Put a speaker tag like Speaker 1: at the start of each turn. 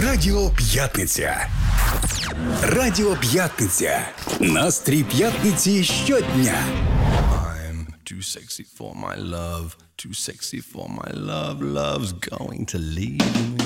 Speaker 1: Радіо П'ятниця. Радіо П'ятниця. Настрій п'ятниці щодня.
Speaker 2: I'm too sexy for my love. Too sexy for my love. Love's going to leave me.